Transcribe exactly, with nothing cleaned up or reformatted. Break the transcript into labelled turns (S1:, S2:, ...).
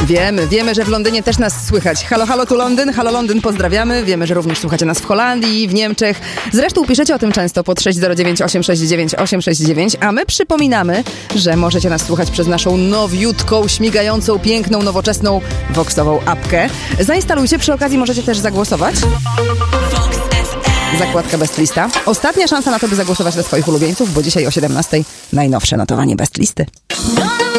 S1: Wiemy, wiemy, że w Londynie też nas słychać. Halo, halo, tu Londyn, halo Londyn, pozdrawiamy. Wiemy, że również słuchacie nas w Holandii, w Niemczech. Zresztą piszecie o tym często pod sześć zero dziewięć osiem sześć dziewięć osiem sześć dziewięć, a my przypominamy, że możecie nas słuchać przez naszą nowiutką, śmigającą, piękną, nowoczesną Voxową apkę. Zainstalujcie, przy okazji możecie też zagłosować. Zakładka Best Lista. Ostatnia szansa na to, by zagłosować dla swoich ulubieńców, bo dzisiaj o siedemnastej najnowsze notowanie Best Listy.